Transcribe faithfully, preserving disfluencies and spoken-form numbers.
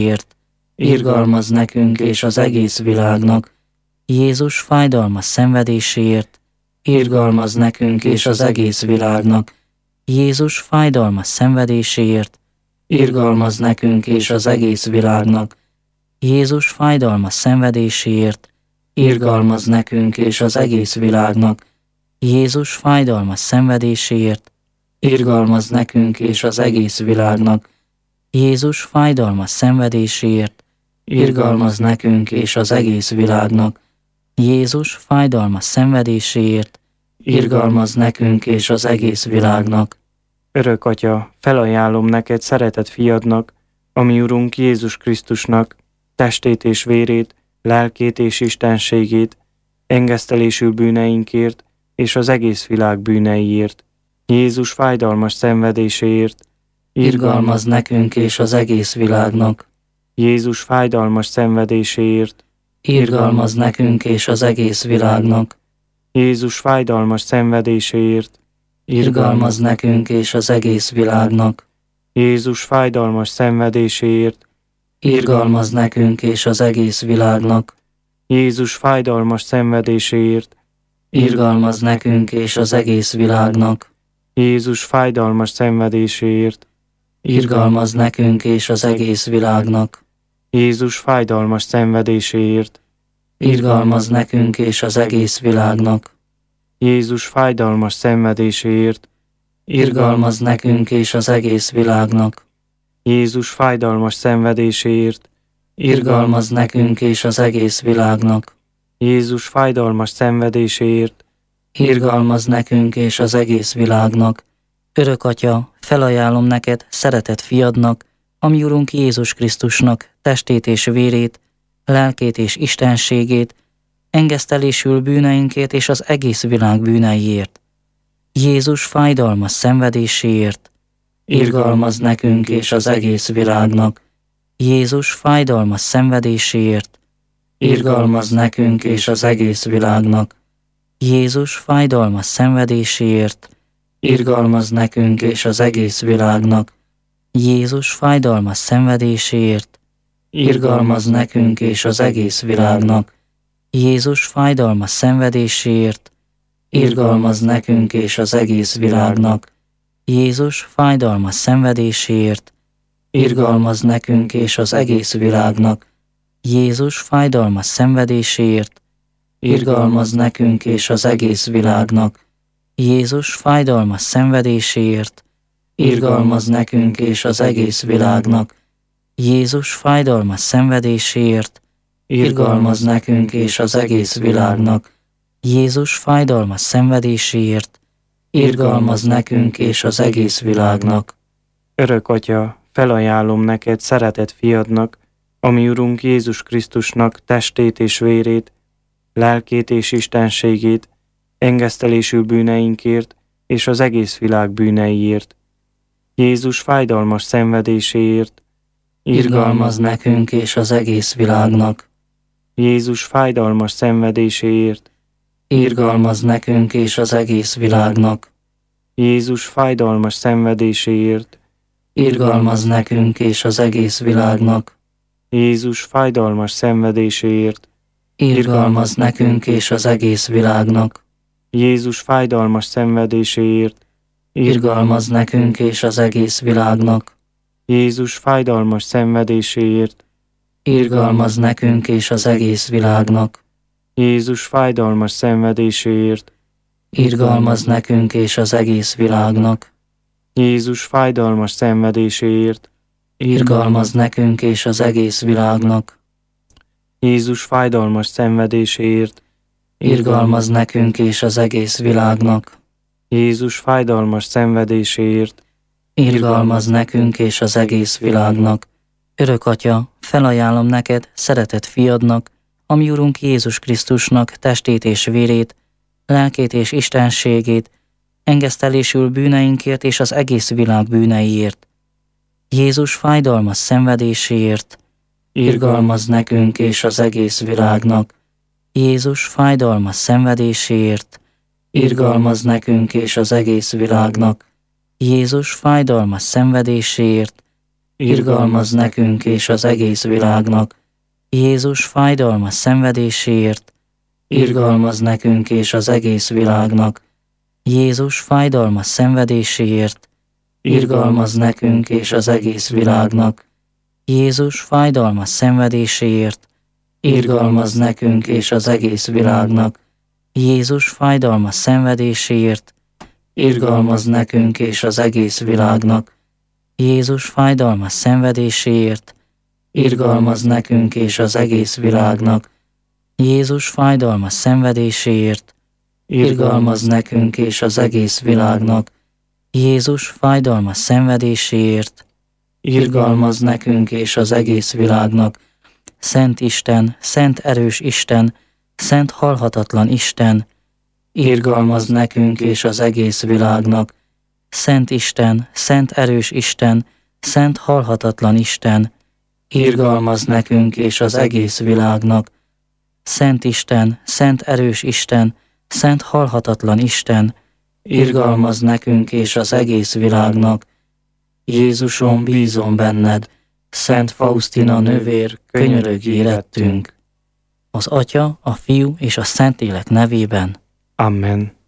irgalmaz nekünk és az egész világnak. Jézus fájdalmas szenvedéséért, irgalmaz nekünk és az egész világnak. Jézus fájdalmas szenvedéséért, irgalmaz nekünk és az egész világnak. Jézus fájdalmas szenvedéséért, irgalmaz nekünk és az egész világnak. Jézus fájdalmas szenvedéséért, irgalmaz nekünk és az egész világnak. Jézus fájdalmas szenvedéséért, irgalmaz nekünk és az egész világnak. Jézus fájdalmas szenvedéséért, irgalmaz nekünk és az egész világnak. Örök Atya, felajánlom neked szeretett fiadnak, a mi Urunk Jézus Krisztusnak, testét és vérét, lelkét és istenségét, engesztelésül bűneinkért és az egész világ bűneiért. Jézus fájdalmas szenvedéséért, irgalmaz nekünk és az egész világnak. Jézus fájdalmas szenvedéséért, irgalmaz nekünk és az egész világnak. Jézus fájdalmas szenvedéséért, irgalmaz nekünk és az egész világnak. Jézus fájdalmas szenvedéséért, irgalmaz nekünk és az egész világnak. Jézus fájdalmas szenvedéséért, irgalmaz nekünk és az egész világnak. Jézus fájdalmas szenvedéséért, irgalmaz nekünk és az egész világnak. Jézus fájdalmas szenvedéséért, irgalmaz nekünk és az egész világnak. Jézus fájdalmas szenvedéséért, irgalmaz nekünk és az egész világnak. Jézus fájdalmas szenvedéséért, irgalmaz nekünk és az egész világnak. Jézus fájdalmas szenvedéséért, irgalmaz nekünk és az egész világnak. Örök Atya, felajánlom neked szeretett fiadnak, a mi Urunk Jézus Krisztusnak testét és vérét, lelkét és istenségét, engesztelésül bűneinkért és az egész világ bűneiért. Jézus fájdalmas szenvedéséért, irgalmaz nekünk és az egész világnak. Jézus fájdalmas szenvedéséért, irgalmaz nekünk és az egész világnak. Jézus fájdalmas szenvedéséért, irgalmaz nekünk és az egész világnak. Jézus fájdalmas szenvedéséért, irgalmaz nekünk és az egész világnak. Jézus fájdalmas szenvedéséért, irgalmaz nekünk és az egész világnak. Jézus fájdalmas szenvedéséért, irgalmaz nekünk és az egész világnak. Jézus fájdalmas szenvedéséért, irgalmaz nekünk és az egész világnak. Jézus fájdalmas szenvedéséért, irgalmaz nekünk és az egész világnak. Jézus fájdalmas szenvedéséért, irgalmaz nekünk és az egész világnak. Jézus fájdalmas szenvedéséért, irgalmaz nekünk és az egész világnak. Örök Atya, felajánlom neked szeretett fiadnak, a mi Urunk Jézus Krisztusnak testét és vérét, lelkét és istenségét, engesztelésül bűneinkért és az egész világ bűneiért. Jézus fájdalmas szenvedéséért, irgalmaz nekünk és az egész világnak. Jézus fájdalmas szenvedéséért, irgalmaz nekünk és az egész világnak. Jézus fájdalmas szenvedéséért, irgalmaz nekünk és az egész világnak. Jézus fájdalmas szenvedéséért, irgalmaz nekünk és az egész világnak. Jézus fájdalmas szenvedéséért, irgalmaz nekünk és az egész világnak. Jézus fájdalmas szenvedéséért, irgalmaz nekünk és az egész világnak. Jézus fájdalmas szenvedéséért, irgalmaz nekünk és az egész világnak. Jézus fájdalmas szenvedéséért, irgalmaz nekünk és az egész világnak. Jézus fájdalmas szenvedéséért, irgalmaz nekünk és az egész világnak. Jézus fájdalmas szenvedéséért, irgalmaz nekünk és az egész világnak. Örök Atya, felajánlom neked szeretett fiadnak, a mi Urunk Jézus Krisztusnak testét és vérét, lelkét és istenségét, engesztelésül bűneinkért és az egész világ bűneiért. Jézus fájdalmas szenvedéséért, irgalmaz nekünk és az egész világnak. Jézus fájdalmas szenvedéséért, irgalmaz nekünk és az egész világnak. Jézus fájdalmas szenvedéséért, irgalmaz nekünk és az egész világnak. Jézus fájdalmas szenvedéséért, irgalmaz nekünk és az egész világnak. Jézus fájdalmas szenvedéséért, irgalmaz nekünk és az egész világnak. Jézus fájdalmas szenvedéséért, irgalmaz nekünk és az egész világnak. Jézus fájdalmas szenvedéséért, irgalmaz nekünk és az egész világnak. Jézus fájdalmas szenvedéséért, irgalmaz nekünk és az egész világnak. Jézus fájdalmas szenvedéséért, irgalmaz nekünk és az egész világnak. Jézus fájdalmas szenvedéséért, irgalmaz nekünk és az egész világnak. Szent Isten, szent erős Isten, szent halhatatlan Isten, irgalmaz nekünk és az egész világnak. Szent Isten, szent erős Isten, szent halhatatlan Isten, irgalmaz nekünk és az egész világnak. Szent Isten, szent erős Isten, szent halhatatlan Isten, irgalmaz nekünk és az egész világnak. Jézusom, bízom benned, Szent Faustina nővér, könyörögj érettünk. Az Atya, a Fiú és a Szentlélek nevében. Amen.